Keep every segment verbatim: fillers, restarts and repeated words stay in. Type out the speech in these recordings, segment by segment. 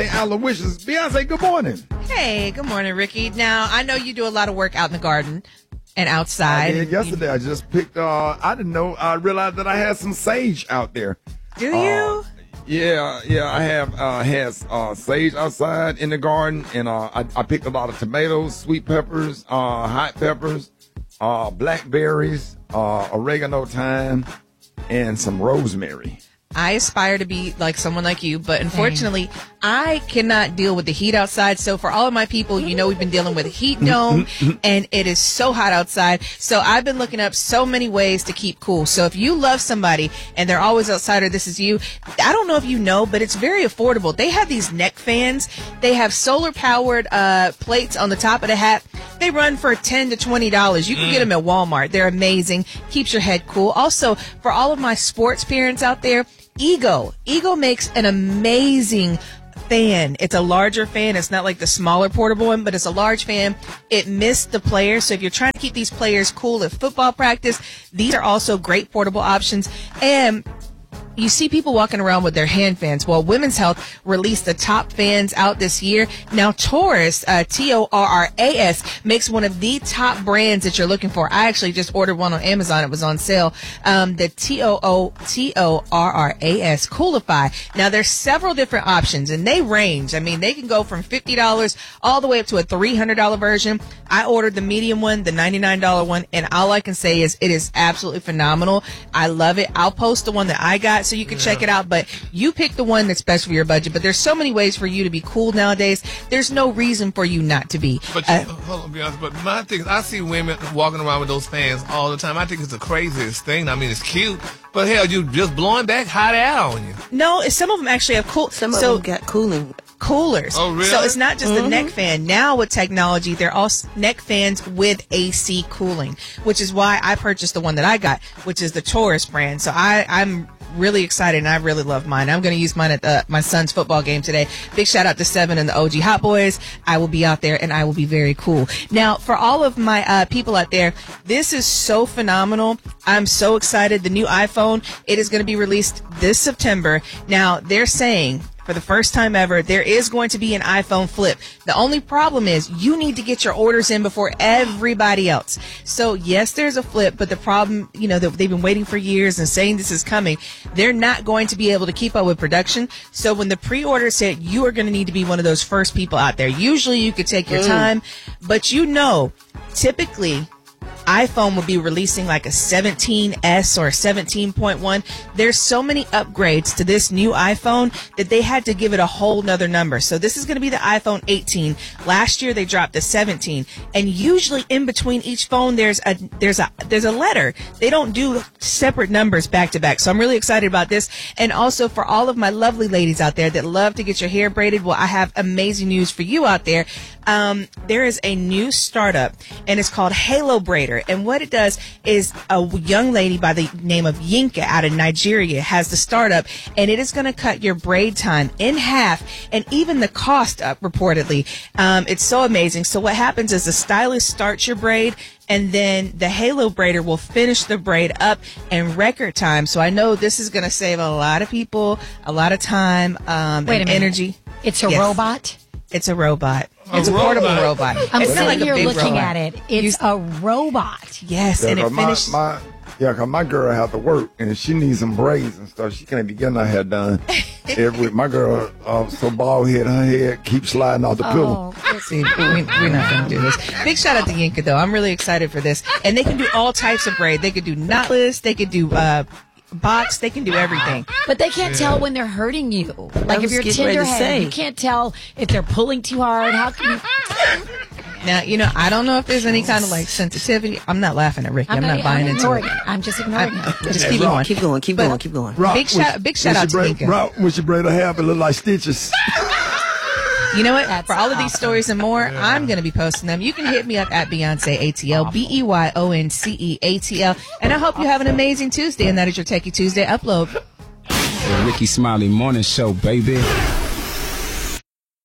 Aloysius. Beyonce, good morning. Hey, good morning, Ricky. Now, I know you do a lot of work out in the garden and outside. I did yesterday. I just picked, uh, I didn't know, I realized that I had some sage out there. Do you? Uh, yeah, yeah, I have uh, had uh, sage outside in the garden, and uh, I, I picked a lot of tomatoes, sweet peppers, uh, hot peppers, uh, blackberries, uh, oregano, thyme, and some rosemary. I aspire to be like someone like you, but unfortunately, I cannot deal with the heat outside. So for all of my people, you know, we've been dealing with a heat dome, and it is so hot outside. So I've been looking up so many ways to keep cool. So if you love somebody and they're always outside or this is you, I don't know if you know, but it's very affordable. They have these neck fans. They have solar powered uh, plates on the top of the hat. They run for ten to twenty dollars. You can mm. get them at Walmart. They're amazing. Keeps your head cool. Also, for all of my sports parents out there, Ego. Ego makes an amazing fan. It's a larger fan. It's not like the smaller portable one, but it's a large fan. It missed the players. So if you're trying to keep these players cool at football practice, these are also great portable options. And you see people walking around with their hand fans. Well, Women's Health released the top fans out this year. Now, Taurus, uh, T O R R A S, makes one of the top brands that you're looking for. I actually just ordered one on Amazon. It was on sale. Um, the T O O T O R R A S Coolify. Now, there's several different options, and they range. I mean, they can go from fifty dollars all the way up to a three hundred dollars version. I ordered the medium one, the ninety-nine dollars one, and all I can say is it is absolutely phenomenal. I love it. I'll post the one that I got so you can yeah. check it out, but you pick the one that's best for your budget. But there's so many ways for you to be cool nowadays. There's no reason for you not to be. But you, uh, hold on, be honest. But my thing is, I see women walking around with those fans all the time. I think it's the craziest thing. I mean, it's cute, but hell, you just blowing back hot air on you. No, some of them actually have cool. Some so, of them got cooling. Coolers. Oh, really? So it's not just mm-hmm. the neck fan. Now with technology, they're all neck fans with A C cooling, which is why I purchased the one that I got, which is the Taurus brand. So I, I'm really excited, and I really love mine. I'm going to use mine at the, my son's football game today. Big shout out to Seven and the O G Hot Boys. I will be out there, and I will be very cool. Now, for all of my uh, people out there, this is so phenomenal. I'm so excited. The new iPhone, it is going to be released this September. Now, they're saying, for the first time ever, there is going to be an iPhone flip. The only problem is you need to get your orders in before everybody else. So yes, there's a flip, but the problem, you know, that they've been waiting for years and saying this is coming. They're not going to be able to keep up with production. So when the pre-orders hit, you are going to need to be one of those first people out there. Usually you could take your mm. time, but you know, typically iPhone will be releasing like a seventeen S or a seventeen point one. There's so many upgrades to this new iPhone that they had to give it a whole nother number. So this is going to be the iPhone eighteen. Last year they dropped the seventeen, and usually in between each phone there's a there's a there's a letter. They don't do separate numbers back to back. So I'm really excited about this. And also for all of my lovely ladies out there that love to get your hair braided, well, I have amazing news for you out there. Um, there is a new startup, and it's called Halo Braider. And what it does is a young lady by the name of Yinka out of Nigeria has the startup, and it is going to cut your braid time in half and even the cost up, reportedly. Um, it's so amazing. So what happens is the stylist starts your braid, and then the Halo Braider will finish the braid up in record time. So I know this is going to save a lot of people a lot of time um, Wait and a minute. energy. It's a Yes. robot? It's a robot. A it's a portable robot. robot. I'm it's sitting not like here a big looking robot. at it. It's You- a robot. Yes, Yeah, and it 'cause my, finished. my, yeah, because my girl have to work, and she needs some braids and stuff. She can't be getting her hair done every week. My girl, uh, so bald head, her hair keeps sliding off the pillow. Oh, See, we, we're not going to do this. Big shout out to Yinka, though. I'm really excited for this. And they can do all types of braid. They could do knotless. They could do uh, box. They can do everything. but they can't tell when they're hurting you. Like if was you're getting ready to tenderheaded, say. you can't tell if they're pulling too hard. How can you? Now, you know, I don't know if there's any kind of like sensitivity. I'm not laughing at Ricky. I'm, not buying I'm into ignoring it. it. I'm just ignoring it. Just keep going. Keep going, keep But- going, keep going. Rock, Big shout- big shout when out she to braid, Yinka. Rock, when she braid her hair, it look like stitches. You know what? That's For all of these awesome. stories and more, I'm going to be posting them. You can hit me up at Beyonce A T L, B E Y O N C E A T L. And I hope you have an amazing Tuesday, and that is your Techie Tuesday upload. The Ricky Smiley Morning Show, baby.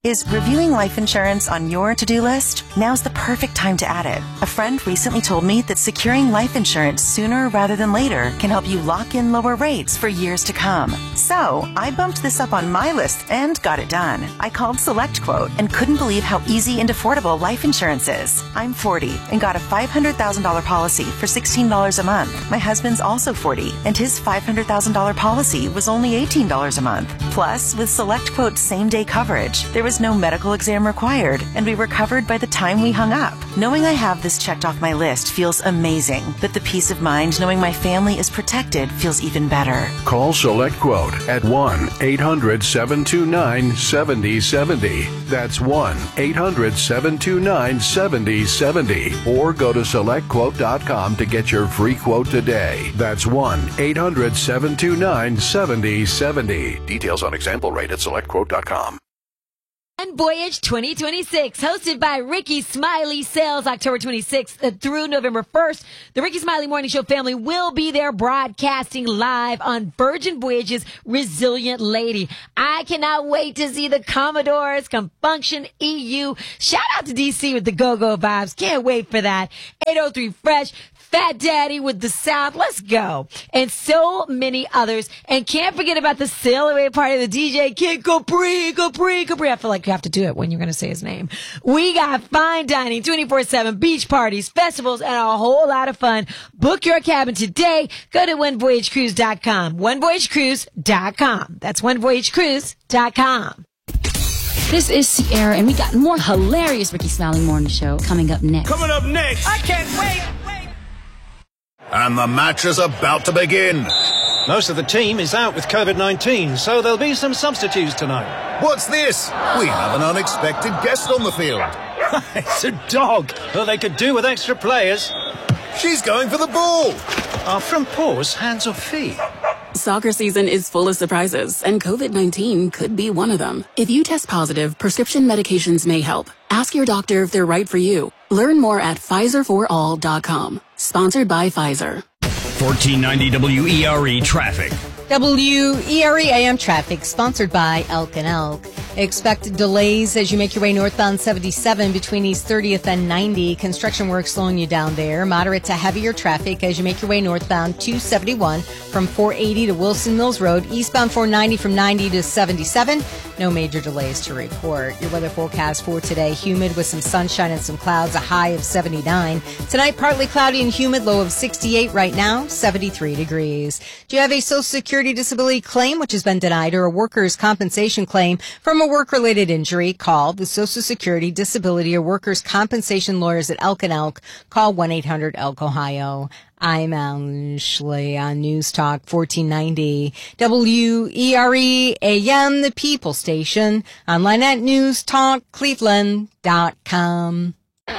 Is reviewing life insurance on your to-do list? Now's the perfect time to add it. A friend recently told me that securing life insurance sooner rather than later can help you lock in lower rates for years to come. So, I bumped this up on my list and got it done. I called SelectQuote and couldn't believe how easy and affordable life insurance is. I'm forty and got a five hundred thousand dollars policy for sixteen dollars a month. My husband's also forty and his five hundred thousand dollars policy was only eighteen dollars a month. Plus, with SelectQuote's same-day coverage, there was no medical exam required, and we were covered by the time we hung up. Knowing I have this checked off my list feels amazing, but the peace of mind knowing my family is protected feels even better. Call SelectQuote at one eight hundred seven two nine seven zero seven zero. That's one eight hundred seven two nine seven zero seven zero. Or go to select quote dot com to get your free quote today. That's one eight hundred seven two nine seven zero seven zero. Details on example rate at select quote dot com. One Voyage twenty twenty-six, hosted by Ricky Smiley Sales, October twenty-sixth through November first. The Ricky Smiley Morning Show family will be there broadcasting live on Virgin Voyage's Resilient Lady. I cannot wait to see the Commodores come function E U. Shout out to D C with the Go-Go vibes. Can't wait for that. eight oh three Fresh, Fat Daddy with the South. Let's go. And so many others. And can't forget about the sail away party of the D J Kid Capri, Capri, Capri. I feel like you have to do it when you're going to say his name. We got fine dining, twenty-four seven, beach parties, festivals, and a whole lot of fun. Book your cabin today. Go to one voyage cruise dot com. one voyage cruise dot com. That's one voyage cruise dot com. This is Sierra, and we got more hilarious Ricky Smiley Morning Show coming up next. Coming up next. I can't wait. And the match is about to begin. Most of the team is out with COVID nineteen, so there'll be some substitutes tonight. What's this? We have an unexpected guest on the field. It's a dog. Well, they could do with extra players. She's going for the ball. Are front paws hands or feet? Soccer season is full of surprises, and COVID nineteen could be one of them. If you test positive, prescription medications may help. Ask your doctor if they're right for you. Learn more at Pfizer for all dot com. Sponsored by Pfizer. fourteen ninety W E R E traffic. W E R E A M traffic, sponsored by Elk and Elk. Expect delays as you make your way northbound seventy-seven between East thirtieth and ninety. Construction work slowing you down there. Moderate to heavier traffic as you make your way northbound two seventy-one from four eighty to Wilson Mills Road. Eastbound four ninety from ninety to seventy-seven. No major delays to report. Your weather forecast for today, humid with some sunshine and some clouds, a high of seventy-nine. Tonight, partly cloudy and humid, low of sixty-eight. Right now, seventy-three degrees. Do you have a Social Security disability claim which has been denied, or a workers' compensation claim from a work-related injury? Call the Social Security Disability or Workers' Compensation Lawyers at Elk and Elk. Call one eight hundred elk ohio. I'm Ashley on News Talk fourteen ninety W E R E A M, the People Station. Online at news talk cleveland dot com.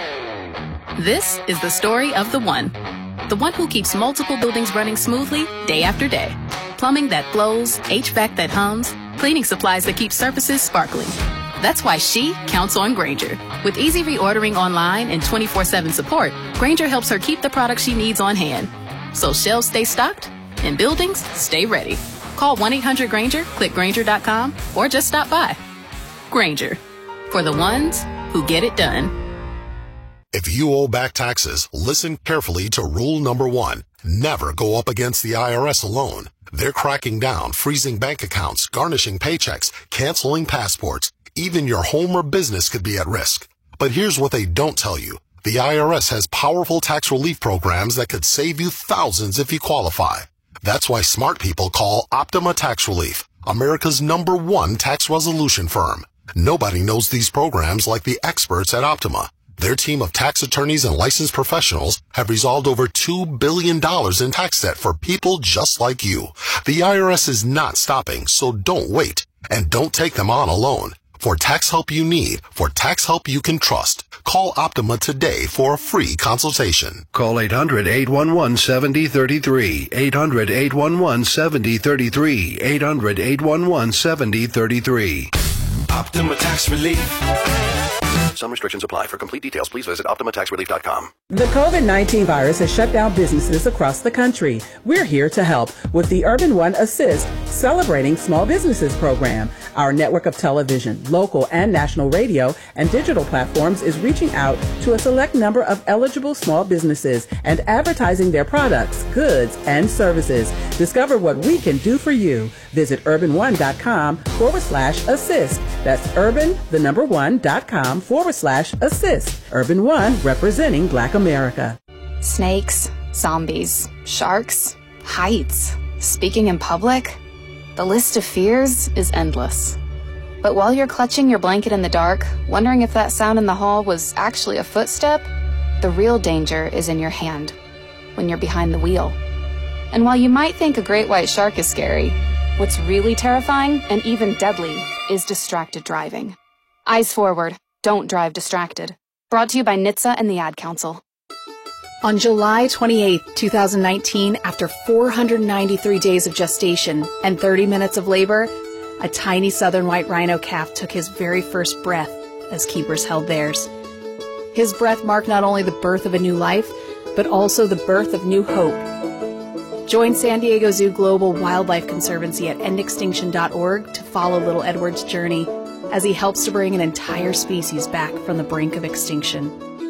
This is the story of the one. The one who keeps multiple buildings running smoothly day after day. Plumbing that flows, H V A C that hums, cleaning supplies that keep surfaces sparkling. That's why she counts on Grainger. With easy reordering online and twenty-four seven support, Grainger helps her keep the products she needs on hand. So shelves stay stocked and buildings stay ready. Call one eight hundred Grainger, click Grainger dot com, or just stop by. Grainger, for the ones who get it done. If you owe back taxes, listen carefully to rule number one. Never go up against the I R S alone. They're cracking down, freezing bank accounts, garnishing paychecks, canceling passports. Even your home or business could be at risk. But here's what they don't tell you. The I R S has powerful tax relief programs that could save you thousands if you qualify. That's why smart people call Optima Tax Relief, America's number one tax resolution firm. Nobody knows these programs like the experts at Optima. Their team of tax attorneys and licensed professionals have resolved over two billion dollars in tax debt for people just like you. The I R S is not stopping, so don't wait. And don't take them on alone. For tax help you need, for tax help you can trust, call Optima today for a free consultation. Call eight hundred eight one one seven zero three three, eight hundred eight one one seven zero three three, eight hundred eight one one seven zero three three. Optima Tax Relief. Some restrictions apply. For complete details, please visit Optima Tax Relief dot com. The COVID nineteen virus has shut down businesses across the country. We're here to help with the Urban One Assist Celebrating Small Businesses program. Our network of television, local and national radio, and digital platforms is reaching out to a select number of eligible small businesses and advertising their products, goods, and services. Discover what we can do for you. Visit urban one dot com forward slash assist. That's urban, the number one, dot com forward slash assist. Urban One, representing Black America. Snakes, zombies, sharks, heights, speaking in public. The list of fears is endless. But while you're clutching your blanket in the dark, wondering if that sound in the hall was actually a footstep, the real danger is in your hand, when you're behind the wheel. And while you might think a great white shark is scary, what's really terrifying and even deadly is distracted driving. Eyes forward, don't drive distracted. Brought to you by N H T S A and the Ad Council. On July twenty-eighth, twenty nineteen, after four hundred ninety-three days of gestation and thirty minutes of labor, a tiny southern white rhino calf took his very first breath as keepers held theirs. His breath marked not only the birth of a new life, but also the birth of new hope. Join San Diego Zoo Global Wildlife Conservancy at end extinction dot org to follow little Edward's journey as he helps to bring an entire species back from the brink of extinction.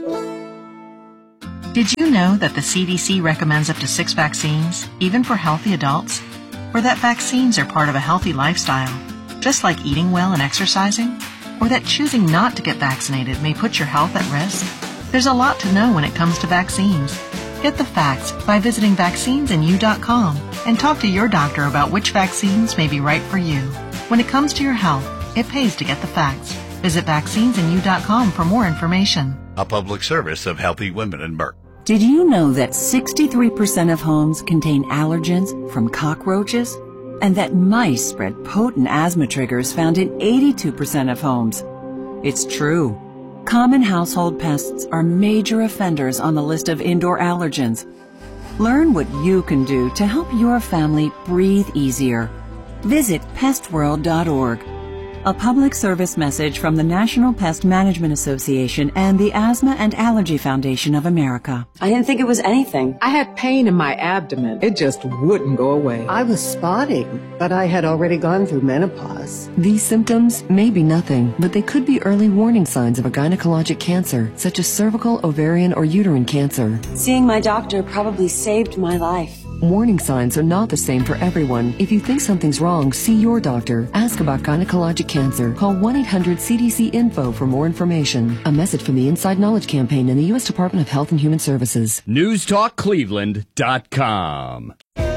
Did you know that the C D C recommends up to six vaccines, even for healthy adults? Or that vaccines are part of a healthy lifestyle, just like eating well and exercising? Or that choosing not to get vaccinated may put your health at risk? There's a lot to know when it comes to vaccines. Get the facts by visiting vaccines in you dot com and talk to your doctor about which vaccines may be right for you. When it comes to your health, it pays to get the facts. Visit vaccines in you dot com for more information. A public service of Healthy Women and Merck. Did you know that sixty-three percent of homes contain allergens from cockroaches? And that mice spread potent asthma triggers found in eighty-two percent of homes? It's true. Common household pests are major offenders on the list of indoor allergens. Learn what you can do to help your family breathe easier. Visit pest world dot org. A public service message from the National Pest Management Association and the Asthma and Allergy Foundation of America. I didn't think it was anything. I had pain in my abdomen. It just wouldn't go away. I was spotting, but I had already gone through menopause. These symptoms may be nothing, but they could be early warning signs of a gynecologic cancer, such as cervical, ovarian, or uterine cancer. Seeing my doctor probably saved my life. Warning signs are not the same for everyone. If you think something's wrong, see your doctor. Ask about gynecologic cancer. Call one eight hundred C D C info for more information. A message from the Inside Knowledge Campaign and the U S Department of Health and Human Services. news talk cleveland dot com.